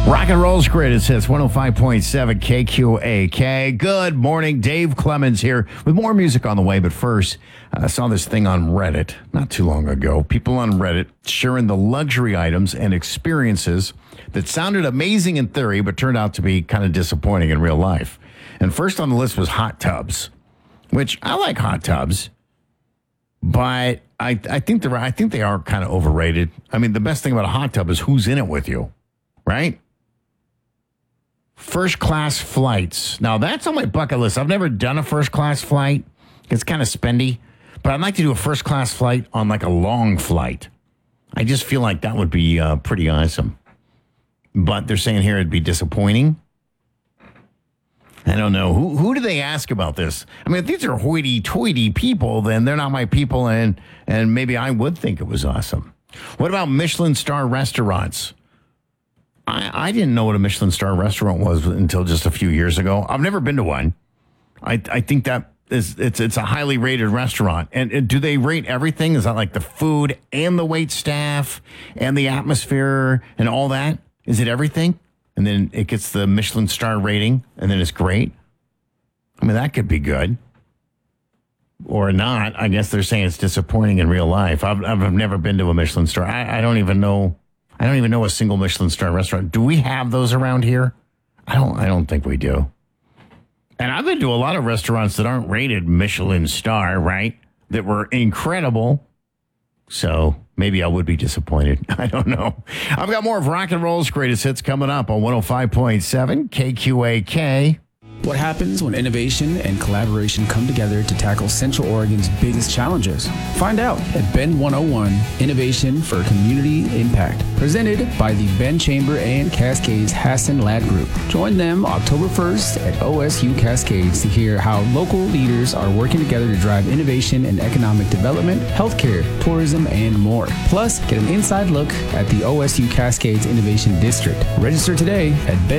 Rock and roll's greatest hits, 105.7 KQAK. Good morning. Dave Clemens here with more music on the way. But first, I saw this thing on Reddit not too long ago. People on Reddit sharing the luxury items and experiences that sounded amazing in theory, but turned out to be kind of disappointing in real life. And first on the list was hot tubs, which I like hot tubs, but I think they are kind of overrated. I mean, the best thing about a hot tub is who's in it with you, right? First class flights. Now, that's on my bucket list. I've never done a first class flight. It's kind of spendy, but I'd like to do a first class flight on like a long flight. I just feel like that would be pretty awesome. But they're saying here it'd be disappointing. I don't know. Who do they ask about this? I mean, if these are hoity-toity people, then they're not my people, and maybe I would think it was awesome. What about Michelin star restaurants? I didn't know what a Michelin star restaurant was until just a few years ago. I've never been to one. I think that it's a highly rated restaurant. And do they rate everything? Is that like the food and the wait staff and the atmosphere and all that? Is it everything? And then it gets the Michelin star rating, and then it's great? I mean, that could be good. Or not. I guess they're saying it's disappointing in real life. I've never been to a Michelin star. I don't even know. I don't even know a single Michelin star restaurant. Do we have those around here? I don't think we do. And I've been to a lot of restaurants that aren't rated Michelin star, right? That were incredible. So maybe I would be disappointed. I don't know. I've got more of rock and roll's greatest hits coming up on 105.7 KQAK. What happens when innovation and collaboration come together to tackle Central Oregon's biggest challenges? Find out at Bend 101, Innovation for Community Impact, presented by the Bend Chamber and Cascades Hassan Lad Group. Join them October 1st at OSU Cascades to hear how local leaders are working together to drive innovation and economic development, healthcare, tourism, and more. Plus, get an inside look at the OSU Cascades Innovation District. Register today at